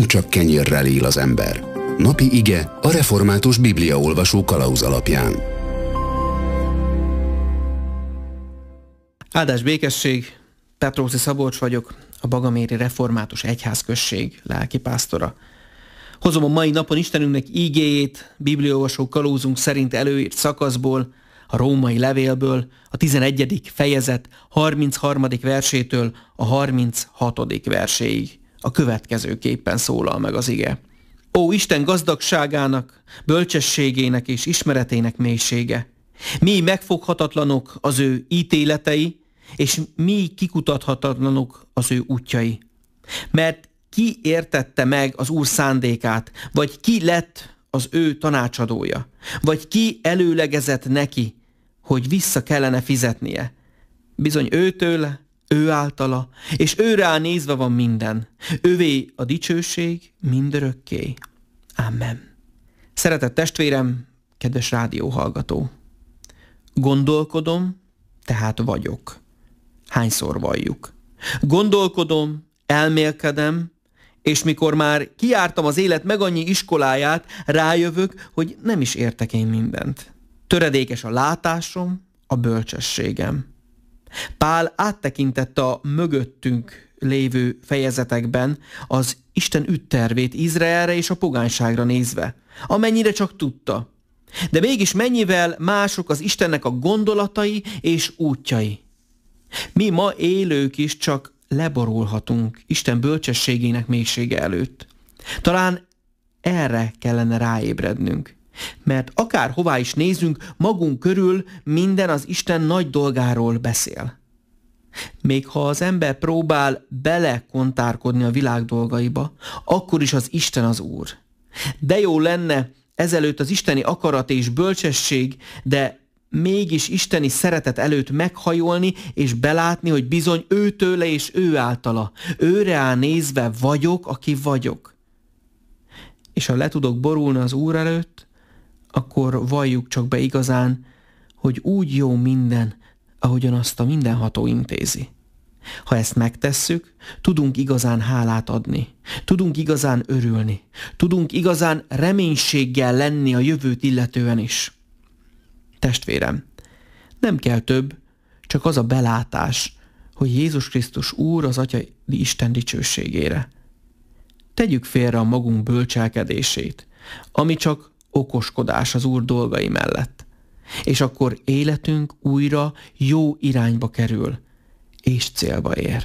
csak kenyérrel él az ember. Napi ige a református bibliaolvasó kalauz alapján. Áldás békesség, Petróci Szabolcs vagyok, a Bagaméri Református Egyházközség lelkipásztora. Hozom a mai napon Istenünknek ígéjét, bibliaolvasó kalauzunk szerint előírt szakaszból, a római levélből, a 11. fejezet 33. versétől a 36. verséig. A következőképpen szólal meg az ige. Ó, Isten gazdagságának, bölcsességének és ismeretének mélysége! Mi megfoghatatlanok az ő ítéletei, és mi kikutathatatlanok az ő útjai. Mert ki értette meg az Úr szándékát, vagy ki lett az ő tanácsadója, vagy ki előlegezett neki, hogy vissza kellene fizetnie. Bizony őtőle, ő általa, és őre nézve van minden. Ővé a dicsőség mindörökké. Amen. Szeretett testvérem, kedves rádióhallgató! Gondolkodom, tehát vagyok. Hányszor valljuk? Gondolkodom, elmélkedem, és mikor már kijártam az élet meg annyi iskoláját, rájövök, hogy nem is értek én mindent. Töredékes a látásom, a bölcsességem. Pál áttekintette a mögöttünk lévő fejezetekben az Isten ügytervét Izraelre és a pogányságra nézve, amennyire csak tudta. De mégis mennyivel mások az Istennek a gondolatai és útjai. Mi ma élők is csak leborulhatunk Isten bölcsességének mélysége előtt. Talán erre kellene ráébrednünk. Mert akárhová is nézünk, magunk körül minden az Isten nagy dolgáról beszél. Még ha az ember próbál belekontárkodni a világ dolgaiba, akkor is az Isten az Úr. De jó lenne ezelőtt az isteni akarat és bölcsesség, de mégis isteni szeretet előtt meghajolni és belátni, hogy bizony őtőle és ő általa, őre nézve vagyok, aki vagyok. És ha le tudok borulni az Úr előtt, akkor valljuk csak be igazán, hogy úgy jó minden, ahogyan azt a mindenható intézi. Ha ezt megtesszük, tudunk igazán hálát adni, tudunk igazán örülni, tudunk igazán reménységgel lenni a jövőt illetően is. Testvérem, nem kell több, csak az a belátás, hogy Jézus Krisztus Úr az Atya Isten dicsőségére. Tegyük félre a magunk bölcselkedését, ami csak okoskodás az Úr dolgai mellett, és akkor életünk újra jó irányba kerül, és célba ér.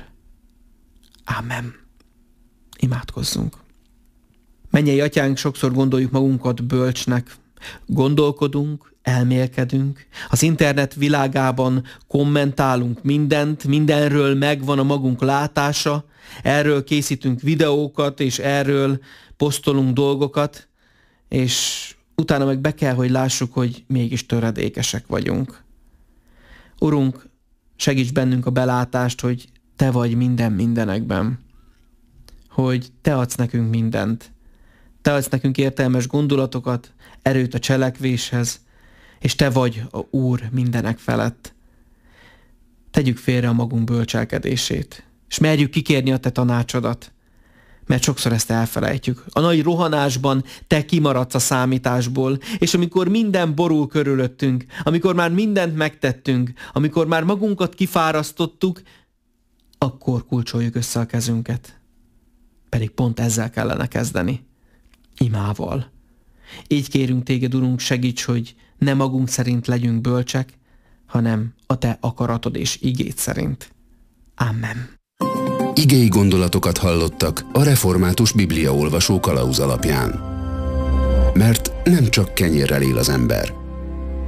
Ámen. Imádkozzunk. Mennyei Atyánk, sokszor gondoljuk magunkat bölcsnek, gondolkodunk, elmélkedünk, az internet világában kommentálunk mindent, mindenről megvan a magunk látása, erről készítünk videókat, és erről posztolunk dolgokat, és utána meg be kell, hogy lássuk, hogy mégis töredékesek vagyunk. Urunk, segíts bennünk a belátást, hogy Te vagy minden mindenekben, hogy Te adsz nekünk mindent, Te adsz nekünk értelmes gondolatokat, erőt a cselekvéshez, és Te vagy a Úr mindenek felett. Tegyük félre a magunk bölcselkedését, és merjük kikérni a Te tanácsodat, mert sokszor ezt elfelejtjük. A nagy rohanásban Te kimaradsz a számításból, és amikor minden borul körülöttünk, amikor már mindent megtettünk, amikor már magunkat kifárasztottuk, akkor kulcsoljuk össze a kezünket. Pedig pont ezzel kellene kezdeni. Imával. Így kérünk Téged, Urunk, segíts, hogy ne magunk szerint legyünk bölcsek, hanem a Te akaratod és igéd szerint. Amen. Igei gondolatokat hallottak a református bibliaolvasó kalauz alapján. Mert nem csak kenyérrel él az ember,